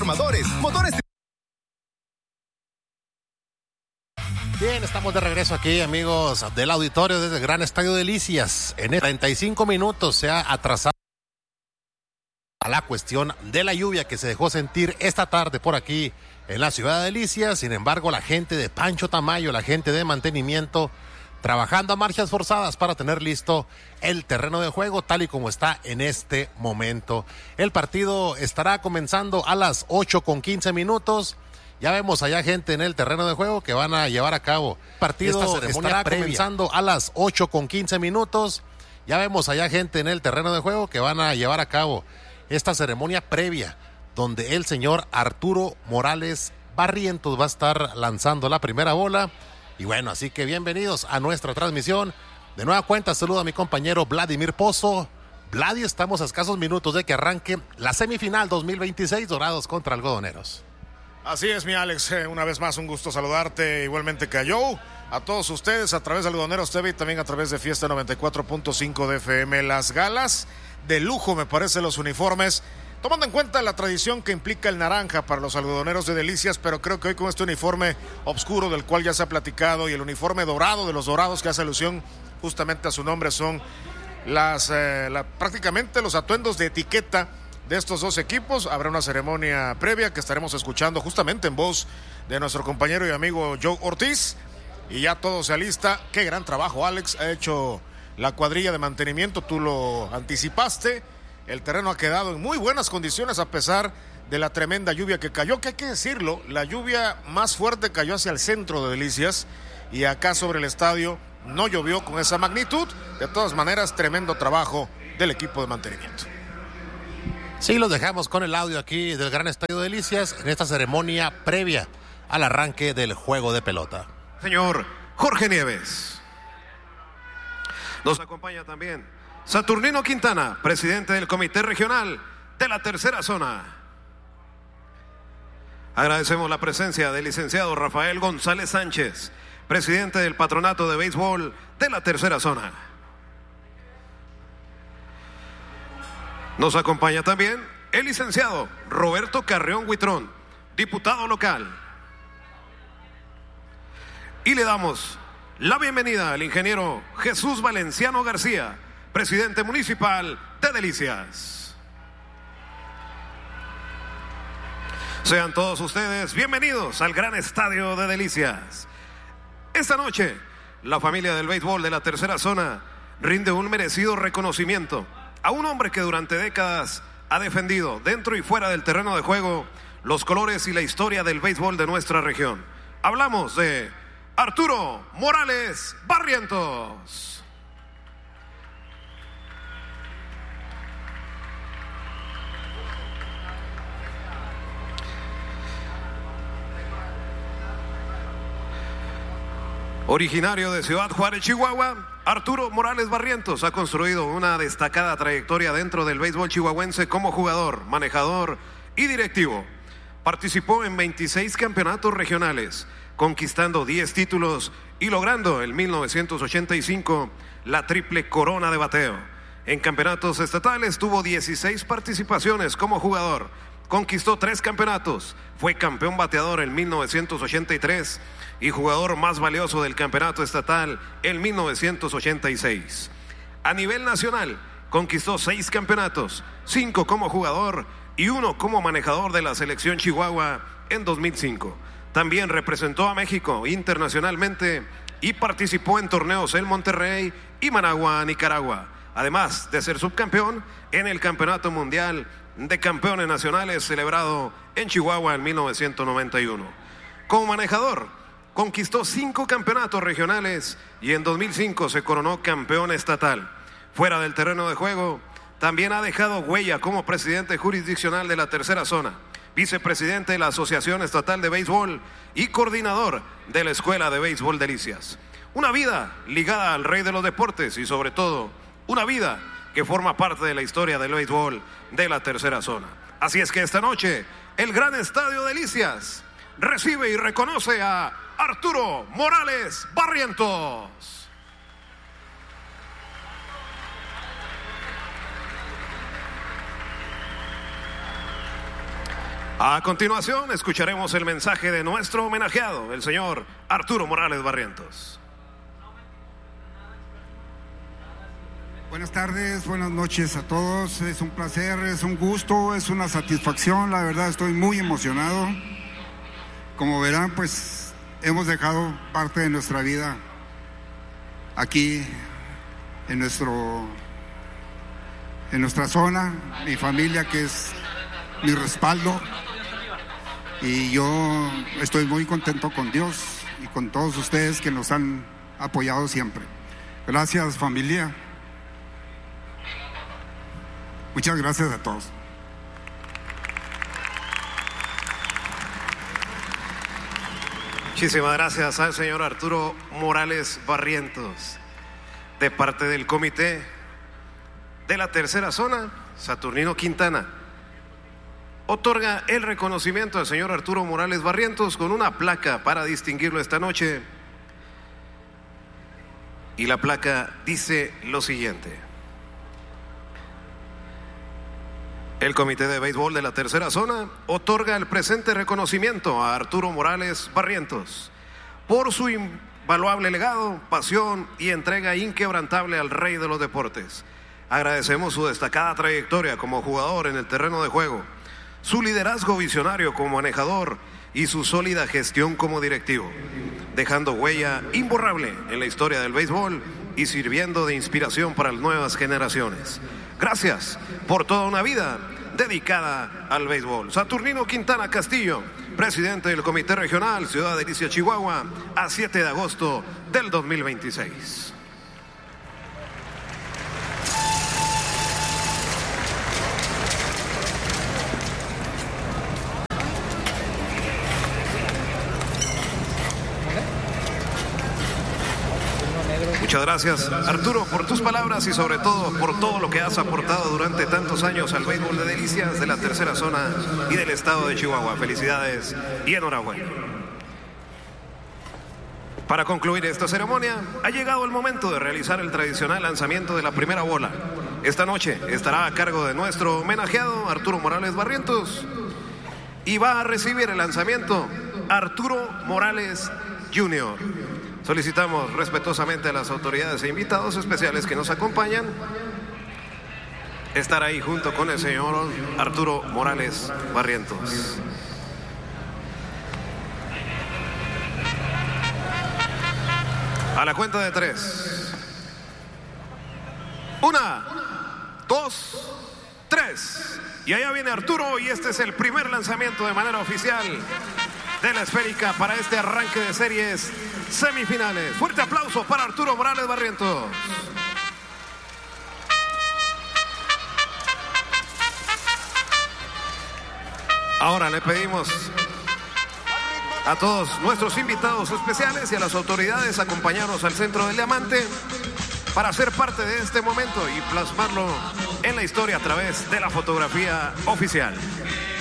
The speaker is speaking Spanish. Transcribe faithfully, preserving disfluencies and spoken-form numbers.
transformadores, motores. Bien, estamos de regreso aquí, amigos del auditorio desde el Gran Estadio Delicias. En treinta y cinco minutos se ha atrasado a la cuestión de la lluvia que se dejó sentir esta tarde por aquí en la ciudad de Delicias. Sin embargo, la gente de Pancho Tamayo, la gente de mantenimiento, trabajando a marchas forzadas para tener listo el terreno de juego tal y como está en este momento. El partido estará comenzando a las ocho con quince minutos. Ya vemos allá gente en el terreno de juego que van a llevar a cabo. El partido estará previa. comenzando a las ocho con quince minutos. Ya vemos allá gente en el terreno de juego que van a llevar a cabo esta ceremonia previa, donde el señor Arturo Morales Barrientos va a estar lanzando la primera bola. Y bueno, así que bienvenidos a nuestra transmisión. De nueva cuenta, saludo a mi compañero Vladimir Pozo. Vladi, estamos a escasos minutos de que arranque la semifinal dos mil veintiséis, Dorados contra Algodoneros. Así es, mi Alex, eh, una vez más un gusto saludarte, igualmente que a Joe, a todos ustedes a través de Algodoneros T V y también a través de Fiesta noventa y cuatro punto cinco de F M. Las galas de lujo, me parece, los uniformes, tomando en cuenta la tradición que implica el naranja para los algodoneros de Delicias, pero creo que hoy con este uniforme oscuro del cual ya se ha platicado y el uniforme dorado de los Dorados que hace alusión justamente a su nombre, son las eh, la, prácticamente los atuendos de etiqueta de estos dos equipos. Habrá una ceremonia previa que estaremos escuchando justamente en voz de nuestro compañero y amigo Joe Ortiz, y ya todo se alista. Qué gran trabajo, Alex, ha hecho la cuadrilla de mantenimiento, tú lo anticipaste. El terreno ha quedado en muy buenas condiciones a pesar de la tremenda lluvia que cayó, que hay que decirlo, la lluvia más fuerte cayó hacia el centro de Delicias y acá sobre el estadio no llovió con esa magnitud. De todas maneras, tremendo trabajo del equipo de mantenimiento. Sí, los dejamos con el audio aquí del Gran Estadio Delicias en esta ceremonia previa al arranque del juego de pelota. Señor Jorge Nieves. Nos acompaña también Saturnino Quintana, presidente del Comité Regional de la Tercera Zona. Agradecemos la presencia del licenciado Rafael González Sánchez, presidente del Patronato de Béisbol de la Tercera Zona. Nos acompaña también el licenciado Roberto Carrión Huitrón, diputado local. Y le damos la bienvenida al ingeniero Jesús Valenciano García, presidente municipal de Delicias. Sean todos ustedes bienvenidos al Gran Estadio de Delicias. Esta noche, la familia del béisbol de la Tercera Zona rinde un merecido reconocimiento a un hombre que durante décadas ha defendido dentro y fuera del terreno de juego los colores y la historia del béisbol de nuestra región. Hablamos de Arturo Morales Barrientos. Originario de Ciudad Juárez, Chihuahua, Arturo Morales Barrientos ha construido una destacada trayectoria dentro del béisbol chihuahuense como jugador, manejador y directivo. Participó en veintiséis campeonatos regionales, conquistando diez títulos y logrando en mil novecientos ochenta y cinco la triple corona de bateo. En campeonatos estatales tuvo dieciséis participaciones como jugador, conquistó tres campeonatos, fue campeón bateador en mil novecientos ochenta y tres y jugador más valioso del campeonato estatal en mil novecientos ochenta y seis. A nivel nacional, conquistó seis campeonatos, cinco como jugador y uno como manejador de la selección Chihuahua en dos mil cinco. También representó a México internacionalmente y participó en torneos en Monterrey y Managua, Nicaragua, además de ser subcampeón en el Campeonato Mundial de Campeones Nacionales celebrado en Chihuahua en mil novecientos noventa y uno. Como manejador, conquistó cinco campeonatos regionales y en dos mil cinco se coronó campeón estatal. Fuera del terreno de juego, también ha dejado huella como presidente jurisdiccional de la Tercera Zona, vicepresidente de la Asociación Estatal de Béisbol y coordinador de la Escuela de Béisbol Delicias. Una vida ligada al rey de los deportes y sobre todo, una vida que forma parte de la historia del béisbol de la Tercera Zona. Así es que esta noche, el Gran Estadio Delicias recibe y reconoce a Arturo Morales Barrientos. A continuación, escucharemos el mensaje de nuestro homenajeado, el señor Arturo Morales Barrientos. Buenas tardes, buenas noches a todos. Es un placer, es un gusto, es una satisfacción. La verdad, estoy muy emocionado. Como verán, pues hemos dejado parte de nuestra vida aquí en nuestro en nuestra zona, mi familia, que es mi respaldo. Y yo estoy muy contento con Dios y con todos ustedes que nos han apoyado siempre. Gracias, familia. Muchas gracias a todos. Muchísimas gracias al señor Arturo Morales Barrientos, de parte del comité de la tercera zona. Saturnino Quintana otorga el reconocimiento al señor Arturo Morales Barrientos con una placa para distinguirlo esta noche. Y la placa dice lo siguiente: el Comité de Béisbol de la Tercera Zona otorga el presente reconocimiento a Arturo Morales Barrientos por su invaluable legado, pasión y entrega inquebrantable al rey de los deportes. Agradecemos su destacada trayectoria como jugador en el terreno de juego, su liderazgo visionario como manejador y su sólida gestión como directivo, dejando huella imborrable en la historia del béisbol y sirviendo de inspiración para las nuevas generaciones. Gracias por toda una vida dedicada al béisbol. Saturnino Quintana Castillo, presidente del Comité Regional Ciudad Delicia, Chihuahua, a siete de agosto del dos mil veintiséis. Muchas gracias, Arturo, por tus palabras y sobre todo por todo lo que has aportado durante tantos años al béisbol de Delicias de la tercera zona y del estado de Chihuahua. Felicidades y enhorabuena. Para concluir esta ceremonia, ha llegado el momento de realizar el tradicional lanzamiento de la primera bola. Esta noche estará a cargo de nuestro homenajeado Arturo Morales Barrientos y va a recibir el lanzamiento Arturo Morales junior Solicitamos respetuosamente a las autoridades e invitados especiales que nos acompañan estar ahí junto con el señor Arturo Morales Barrientos. A la cuenta de tres. Una, dos, tres. Y allá viene Arturo y este es el primer lanzamiento de manera oficial de la esférica para este arranque de series semifinales. Fuerte aplauso para Arturo Morales Barrientos. Ahora le pedimos a todos nuestros invitados especiales y a las autoridades acompañarnos al centro del diamante para ser parte de este momento y plasmarlo en la historia a través de la fotografía oficial.